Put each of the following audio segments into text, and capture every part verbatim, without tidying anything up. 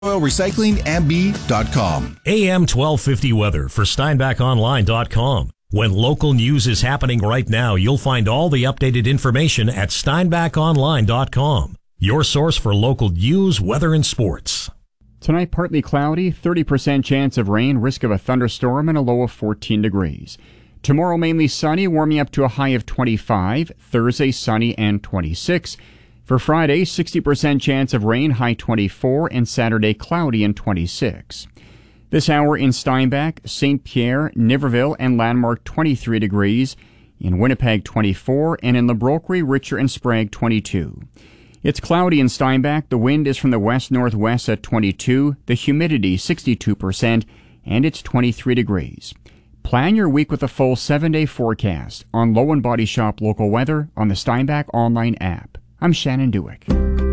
Oil Recycling M B dot com. A M twelve fifty weather for Steinbach Online dot com. When local news is happening right now, you'll find all the updated information at Steinbach Online dot com. Your source for local news, weather, and sports. Tonight, partly cloudy, thirty percent chance of rain, risk of a thunderstorm, and a low of fourteen degrees. Tomorrow, mainly sunny, warming up to a high of twenty-five. Thursday, sunny and twenty-six. For Friday, sixty percent chance of rain, high twenty-four, and Saturday, cloudy and twenty-six. This hour in Steinbach, Saint Pierre, Niverville, and Landmark, twenty-three degrees. In Winnipeg, twenty-four, and in Labroquerie, Richer, and Sprague, twenty-two. It's cloudy in Steinbach. The wind is from the west-northwest at twenty-two, the humidity sixty-two percent, and it's twenty-three degrees. Plan your week with a full seven-day forecast on Low and Body Shop local weather on the Steinbach online app. I'm Shannon Dewick.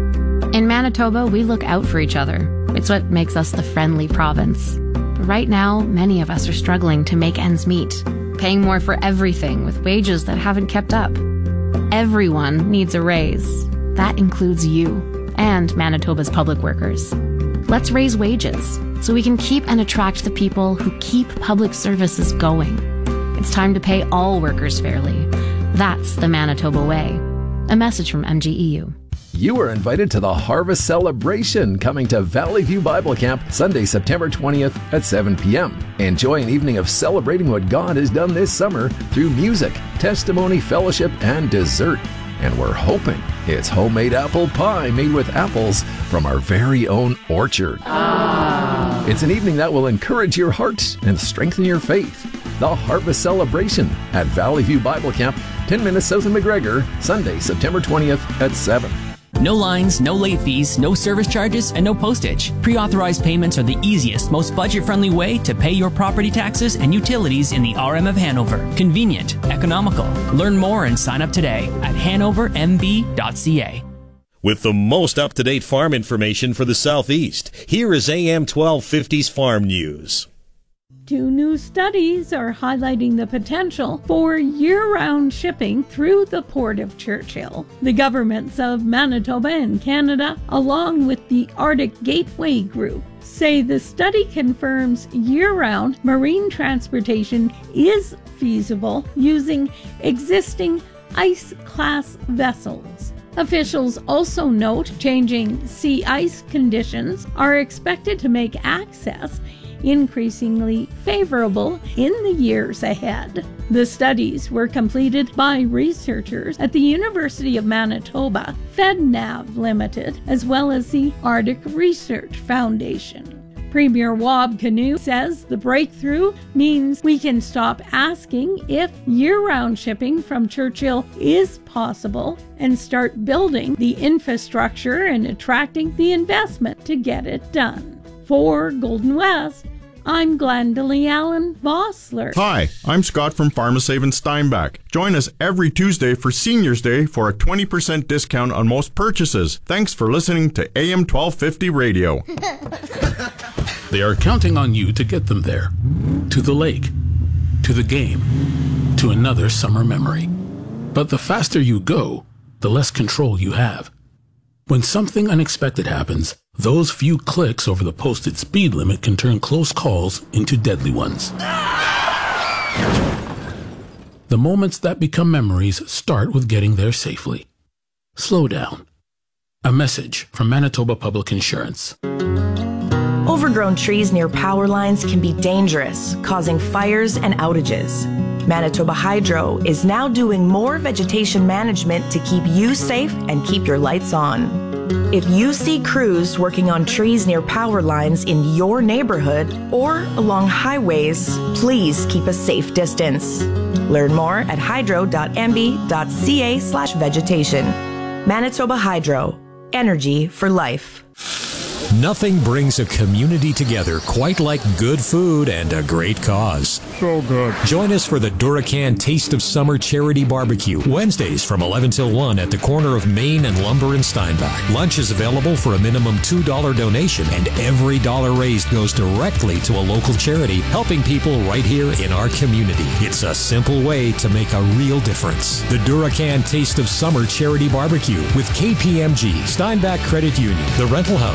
In Manitoba, we look out for each other. It's what makes us the friendly province. But right now, many of us are struggling to make ends meet, paying more for everything with wages that haven't kept up. Everyone needs a raise. That includes you and Manitoba's public workers. Let's raise wages so we can keep and attract the people who keep public services going. It's time to pay all workers fairly. That's the Manitoba way. A message from M G E U. You are invited to the Harvest Celebration coming to Valley View Bible Camp Sunday, September twentieth at seven p.m. Enjoy an evening of celebrating what God has done this summer through music, testimony, fellowship, and dessert. And we're hoping it's homemade apple pie made with apples from our very own orchard. Ah. It's an evening that will encourage your heart and strengthen your faith. The Harvest Celebration at Valley View Bible Camp, ten minutes south of McGregor, Sunday, September twentieth at seven. No lines, no late fees, no service charges, and no postage. Pre-authorized payments are the easiest, most budget-friendly way to pay your property taxes and utilities in the R M of Hanover. Convenient, economical. Learn more and sign up today at hanover m b dot c a. With the most up-to-date farm information for the Southeast, here is A M twelve fifty's Farm News. Two new studies are highlighting the potential for year-round shipping through the Port of Churchill. The governments of Manitoba and Canada, along with the Arctic Gateway Group, say the study confirms year-round marine transportation is feasible using existing ice-class vessels. Officials also note changing sea ice conditions are expected to make access increasingly favorable in the years ahead. The studies were completed by researchers at the University of Manitoba, FedNav Limited, as well as the Arctic Research Foundation. Premier Wab Kinew says the breakthrough means we can stop asking if year-round shipping from Churchill is possible and start building the infrastructure and attracting the investment to get it done. For Golden West, I'm Glendalee Allen Vossler. Hi, I'm Scott from Pharmasave in Steinbach. Join us every Tuesday for Seniors Day for a twenty percent discount on most purchases. Thanks for listening to A M twelve fifty Radio. They are counting on you to get them there. To the lake, to the game, to another summer memory. But the faster you go, the less control you have. When something unexpected happens, those few clicks over the posted speed limit can turn close calls into deadly ones. The moments that become memories start with getting there safely. Slow down. A message from Manitoba Public Insurance. Overgrown trees near power lines can be dangerous, causing fires and outages. Manitoba Hydro is now doing more vegetation management to keep you safe and keep your lights on. If you see crews working on trees near power lines in your neighborhood or along highways, please keep a safe distance. Learn more at hydro dot m b dot c a slash vegetation. Manitoba Hydro. Energy for life. Nothing brings a community together quite like good food and a great cause. So good. Join us for the Duracan Taste of Summer Charity Barbecue, Wednesdays from eleven till one at the corner of Main and Lumber in Steinbach. Lunch is available for a minimum two dollars donation, and every dollar raised goes directly to a local charity, helping people right here in our community. It's a simple way to make a real difference. The Duracan Taste of Summer Charity Barbecue with K P M G, Steinbach Credit Union, The Rental House,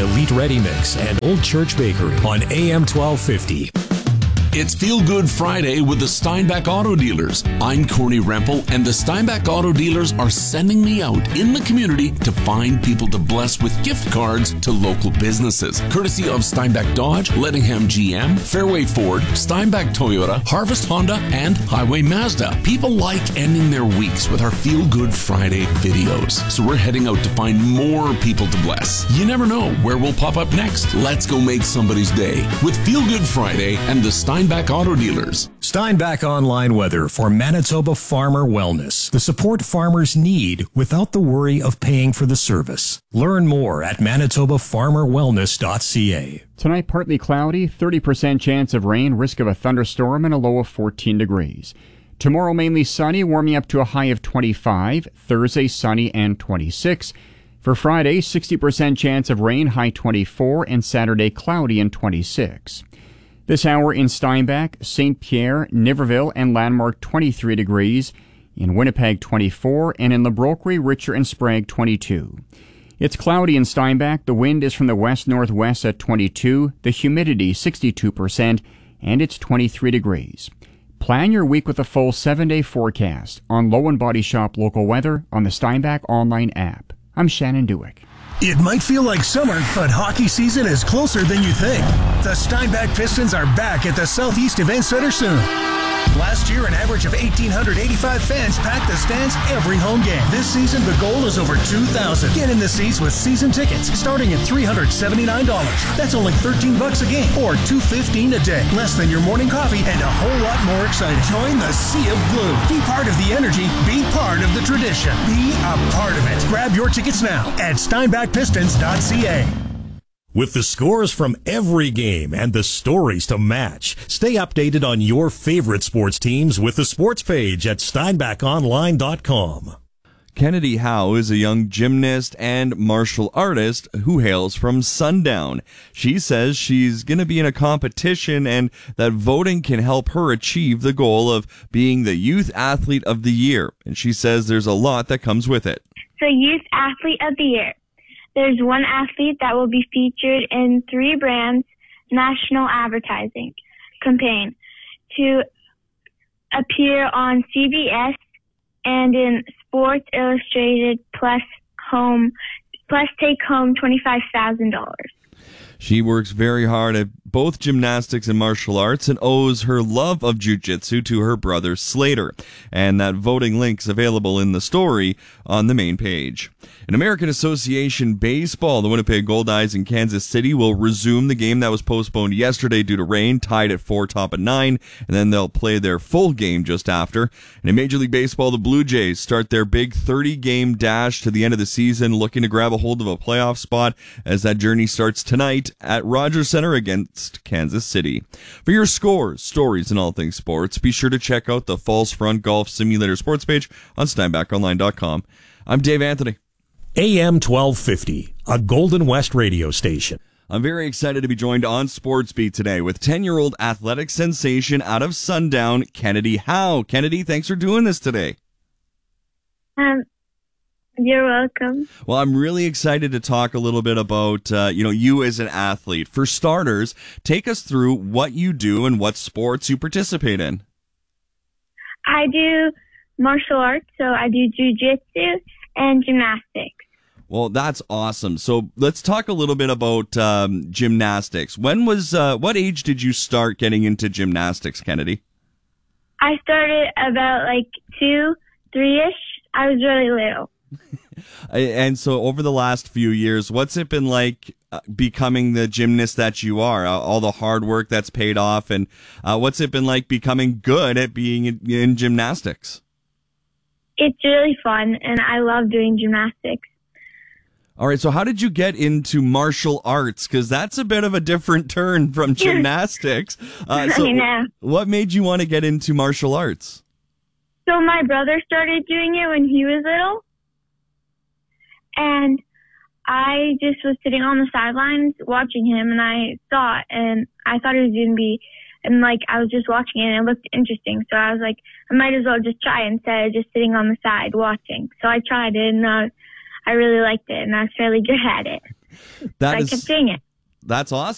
Elite Ready Mix and Old Church Bakery on A M twelve fifty. It's Feel Good Friday with the Steinbach Auto Dealers. I'm Corny Rempel, and the Steinbach Auto Dealers are sending me out in the community to find people to bless with gift cards to local businesses. Courtesy of Steinbach Dodge, Lettingham G M, Fairway Ford, Steinbach Toyota, Harvest Honda, and Highway Mazda. People like ending their weeks with our Feel Good Friday videos, so we're heading out to find more people to bless. You never know where we'll pop up next. Let's go make somebody's day with Feel Good Friday and the Steinbach Steinbach Auto Dealers. Steinbach Online Weather for Manitoba Farmer Wellness. The support farmers need without the worry of paying for the service. Learn more at manitoba farmer wellness dot c a. Tonight, partly cloudy, thirty percent chance of rain, risk of a thunderstorm, and a low of fourteen degrees. Tomorrow, mainly sunny, warming up to a high of twenty-five. Thursday, sunny and twenty-six. For Friday, sixty percent chance of rain, high twenty-four, and Saturday, cloudy and twenty-six. This hour in Steinbach, Saint Pierre, Niverville, and Landmark twenty-three degrees. In Winnipeg, twenty-four, and in Labroquerie, Richer, and Sprague, twenty-two. It's cloudy in Steinbach. The wind is from the west-northwest at twenty-two, the humidity sixty-two percent, and it's twenty-three degrees. Plan your week with a full seven-day forecast on Low and Body Shop local weather on the Steinbach online app. I'm Shannon Dewick. It might feel like summer, but hockey season is closer than you think. The Steinbach Pistons are back at the Southeast Event Center soon. Last year, an average of one thousand eight hundred eighty-five fans packed the stands every home game. This season, the goal is over two thousand. Get in the seats with season tickets starting at three hundred seventy-nine dollars. That's only thirteen bucks a game or two hundred fifteen dollars a day. Less than your morning coffee and a whole lot more exciting. Join the Sea of Blue. Be part of the energy. Be part of the tradition. Be a part of it. Grab your tickets now at steinbach pistons dot c a. With the scores from every game and the stories to match, stay updated on your favorite sports teams with the sports page at steinbach online dot com. Kennedy Howe is a young gymnast and martial artist who hails from Sundown. She says she's going to be in a competition and that voting can help her achieve the goal of being the Youth Athlete of the Year. And she says there's a lot that comes with it. So Youth Athlete of the Year. There's one athlete that will be featured in three brands' national advertising campaign to appear on C B S and in Sports Illustrated plus home plus take home twenty-five thousand dollars. She works very hard at both gymnastics and martial arts and owes her love of jiu-jitsu to her brother Slater. And that voting link's available in the story on the main page. In American Association Baseball, the Winnipeg Goldeyes in Kansas City will resume the game that was postponed yesterday due to rain, tied at four, top at nine, and then they'll play their full game just after. And in Major League Baseball, the Blue Jays start their big thirty-game dash to the end of the season, looking to grab a hold of a playoff spot as that journey starts tonight at Rogers Center against Kansas City. For your scores, stories, and all things sports, be sure to check out the Falls Front Golf Simulator sports page on steinbach online dot com. I'm Dave Anthony. A M twelve fifty, a Golden West radio station. I'm very excited to be joined on Sports Beat today with ten-year-old athletic sensation out of Sundown, Kennedy Howe. Kennedy, thanks for doing this today. Um, you're welcome. Well, I'm really excited to talk a little bit about, uh, you know, you as an athlete. For starters, take us through what you do and what sports you participate in. I do martial arts, so I do jiu-jitsu and gymnastics. Well, that's awesome. So let's talk a little bit about um, gymnastics. When was, uh, what age did you start getting into gymnastics, Kennedy? I started about like two, three-ish. I was really little. And so over the last few years, what's it been like uh, becoming the gymnast that you are? Uh, all the hard work that's paid off, and uh, what's it been like becoming good at being in, in gymnastics? It's really fun, and I love doing gymnastics. All right, so how did you get into martial arts? Because that's a bit of a different turn from gymnastics. Uh, so I know. What made you want to get into martial arts? So my brother started doing it when he was little, and I just was sitting on the sidelines watching him, and I saw it, and I thought it was going to be, and like I was just watching it, and it looked interesting, so I was like, I might as well just try instead of just sitting on the side watching. So I tried it, and uh, I really liked it, and I was fairly good at it. That I is, kept saying it. That's awesome.